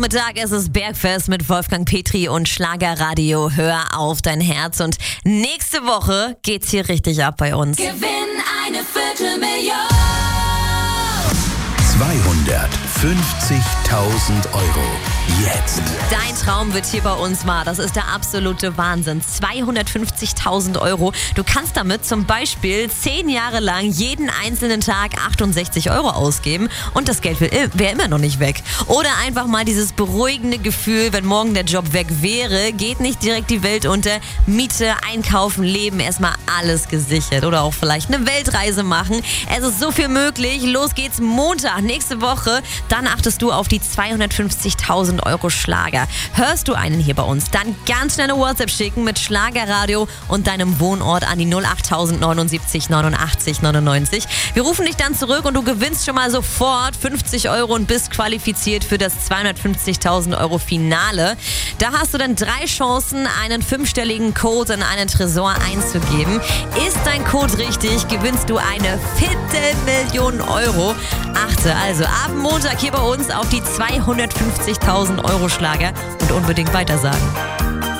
Mittag ist es Bergfest mit Wolfgang Petri und Schlagerradio. Hör auf dein Herz. Und nächste Woche geht's hier richtig ab bei uns. Gewinn eine Viertelmillion. 250.000 Euro. Jetzt. Dein Traum wird hier bei uns wahr. Das ist der absolute Wahnsinn. 250.000 Euro. Du kannst damit zum Beispiel 10 Jahre lang jeden einzelnen Tag 68 Euro ausgeben und das Geld wäre immer noch nicht weg. Oder einfach mal dieses beruhigende Gefühl, wenn morgen der Job weg wäre, geht nicht direkt die Welt unter. Miete, einkaufen, leben, erstmal alles gesichert. Oder auch vielleicht eine Weltreise machen. Es ist so viel möglich. Los geht's Montag, nächste Woche. Dann achtest du auf die 250.000 Euro Schlager. Hörst du einen hier bei uns, dann ganz schnell eine WhatsApp schicken mit Schlagerradio und deinem Wohnort an die 08079 89 99. Wir rufen dich dann zurück und du gewinnst schon mal sofort 50 Euro und bist qualifiziert für das 250.000 Euro Finale. Da hast du dann 3 Chancen, einen 5-stelligen Code in einen Tresor einzugeben. Ist dein Code richtig, gewinnst du eine Viertelmillion Euro. Achte also ab Montag hier bei uns auf die 250.000 Euro Schlager und unbedingt weitersagen.